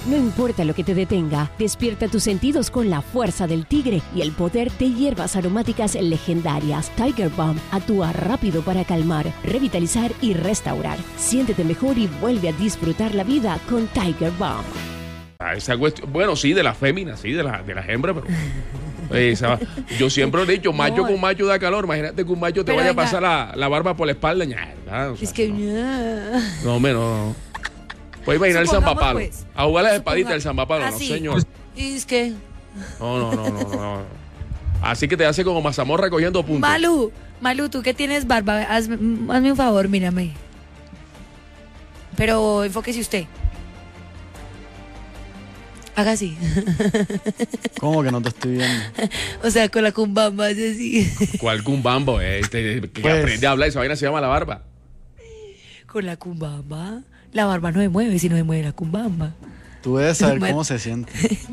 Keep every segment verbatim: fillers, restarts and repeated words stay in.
No importa lo que te detenga, despierta tus sentidos con la fuerza del tigre y el poder de hierbas aromáticas legendarias. Tiger Balm actúa rápido para calmar, revitalizar y restaurar. Siéntete mejor y vuelve a disfrutar la vida con Tiger Balm. Esa cuestión, bueno, sí, de las féminas, sí, de, la, de las hembras, pero esa, yo siempre he dicho, macho no. con macho da calor. Imagínate que un macho te pero vaya venga. a pasar la, la barba por la espalda. ¿Verdad? O sea, es que no, no, hombre, no, no. Puedes imaginar el zambapalo. Pues, a jugar las espaditas del zambapalo, no, señor. Y es que. No, no, no, no, no. Así que te hace como mazamorra cogiendo puntos. Malu, Malu, tú que tienes barba, hazme, hazme un favor, mírame. Pero enfóquese usted. Haga así. ¿Cómo que no te estoy viendo? O sea, con la cumbamba, es así. ¿Cuál cumbambo? Eh? Este, que pues, aprende a hablar, esa vaina se llama la barba. Con la cumbamba. La barba no se mueve si no se mueve la cumbamba. Tú debes saber cómo se siente.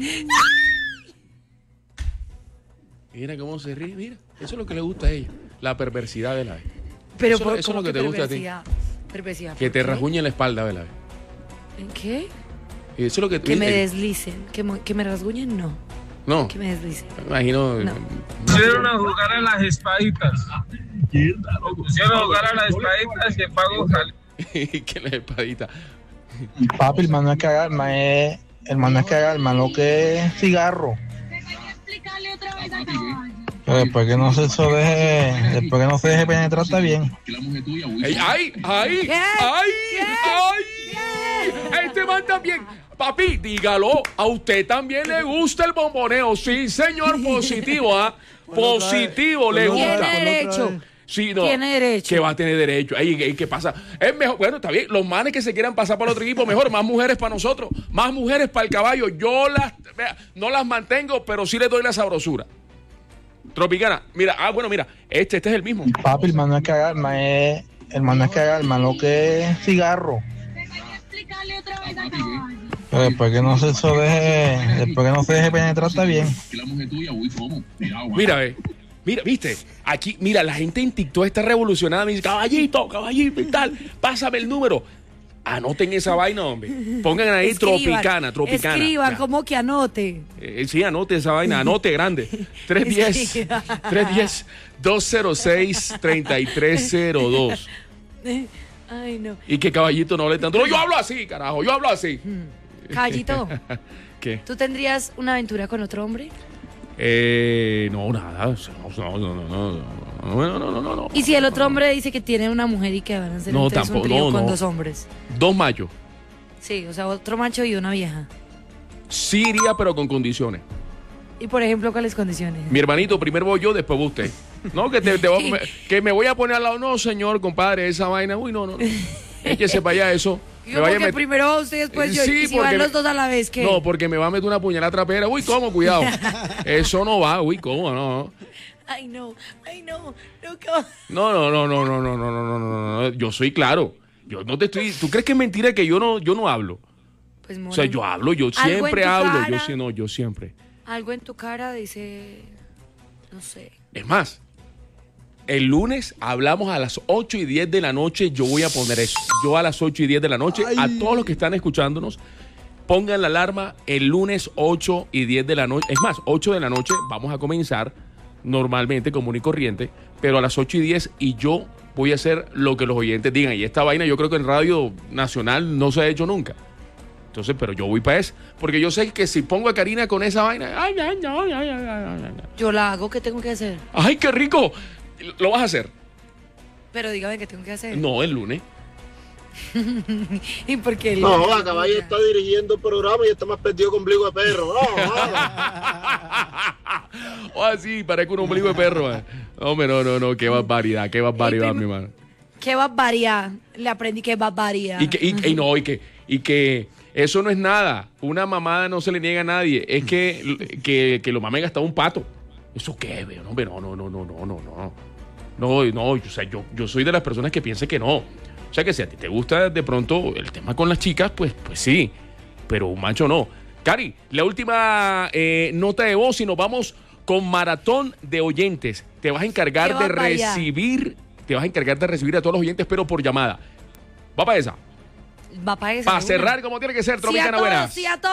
Mira cómo se ríe, mira. Eso es lo que le gusta a ella. La perversidad de la vez. Pero eso, por, eso es lo que te gusta a ti. Perversidad. Que te rasguñe la espalda, ¿verdad? ¿En qué? Y eso es lo que, que me eh, deslicen. Que, que me rasguñen, no. No. Que me deslicen. Me imagino. No. Pusieron a jugar a las espaditas. Pusieron a jugar a las espaditas y el pago salió. Que la espadita. Papi, el man no es que haga, el man es, el man no es que haga, el man lo que es cigarro. Pero después que no se eso deje, después que no se deje penetrar está bien. ¡Ay, ay, ay! ¿Qué? ¡Ay, ¿Qué? ay! ¿Qué? Este man también. Papi, dígalo, a usted también le gusta el bomboneo. Sí, señor, positivo, ¿ah? ¿eh? Positivo, le gusta. Tiene derecho. Sí, no. Tiene derecho. Que va a tener derecho. Ey, ¿qué pasa? Es mejor, bueno, está bien. Los manes que se quieran pasar para el otro equipo, mejor. Más mujeres para nosotros. Más mujeres para el caballo. Yo las, vea, no las mantengo, pero sí les doy la sabrosura. Tropicana, mira, ah, bueno, mira, este, este es el mismo. Papi, el man no es que haga, el man es, el man no es que haga, el man lo que es cigarro. Pero después que no se eso deje, después que no se deje penetrar está bien. Mira, ve. Mira, viste, aquí, mira, la gente en TikTok está revolucionada. Me dice, caballito, caballito y tal, pásame el número. Anoten esa vaina, hombre. Pongan ahí escriban, Tropicana, Tropicana. Escriban, como que anote. Eh, sí, anote esa vaina, anote grande. tres uno cero, dos cero seis, tres tres cero dos. Ay, no. Y que caballito no le tanto. No, yo hablo así, carajo, yo hablo así. Caballito, ¿qué? ¿Tú tendrías una aventura con otro hombre? Eh, no, nada. No, no, no, no, no, no, no, no, no. ¿Y si el otro hombre dice que tiene una mujer y que van a hacer no, entonces tampoco, un trío no, con no. dos hombres? Dos machos. Sí, o sea, otro macho y una vieja. Sí iría, pero con condiciones. ¿Y por ejemplo, cuáles condiciones? Mi hermanito, primero voy yo, después va usted. No, que, te, te voy, me, que me voy a poner al lado. No, señor, compadre, esa vaina. Uy, no, no, no. Échese para allá eso. Yo, porque met... primero va usted, después yo. Sí, y si van los dos a la vez, ¿qué? No, porque me va a meter una puñalada trapera. Uy, ¿cómo? Cuidado. Eso no va. Uy, ¿cómo? No. Ay, no. Ay, no. No, no, no, no, no, no, no, no, no, no, no. Yo soy claro. Yo no te estoy... ¿Tú crees que es mentira que yo no, yo no hablo? Pues, o sea, yo hablo, yo siempre hablo. Cara, yo sí, no, yo siempre. Algo en tu cara dice... No sé. Es más, el lunes hablamos a las ocho y diez de la noche. Yo voy a poner eso. Yo a las ocho y diez de la noche. Ay. A todos los que están escuchándonos, pongan la alarma el lunes ocho y diez de la noche. Es más, ocho de la noche vamos a comenzar normalmente, común y corriente, pero a las ocho y diez y yo voy a hacer lo que los oyentes digan. Y esta vaina yo creo que en Radio Nacional no se ha hecho nunca. Entonces, pero yo voy para eso. Porque yo sé que si pongo a Karina con esa vaina... Ay, ay, ay, ay, ay, ay, ay. Yo la hago, ¿qué tengo que hacer? ¡Ay, qué rico! ¿Lo vas a hacer? Pero dígame qué tengo que hacer. No, el lunes. ¿Y por qué? No, la caballo está dirigiendo el programa y está más perdido que ombligo de perro. No, no. O así, parece un ombligo de perro. Eh. Hombre, no, no, no, qué barbaridad, qué barbaridad, prim- mi hermano. Qué barbaridad. Le aprendí que barbaridad. Y que, y, y no, y que, y que eso no es nada. Una mamada no se le niega a nadie. Es que, que, que lo mamen hasta un pato. ¿Eso qué? No, hombre, no, no, no, no, no, no, no. No, no, o sea, yo, yo soy de las personas que piensan que no. O sea, que si a ti te gusta de pronto el tema con las chicas, pues, pues sí. Pero un macho no. Cari, la última eh, nota de voz y nos vamos con maratón de oyentes. Te vas a encargar de recibir, te vas a encargar de recibir a todos los oyentes, pero por llamada. Va para esa. Va para esa. Para cerrar como tiene que ser, Tropicana sí Buena. Sí a todos.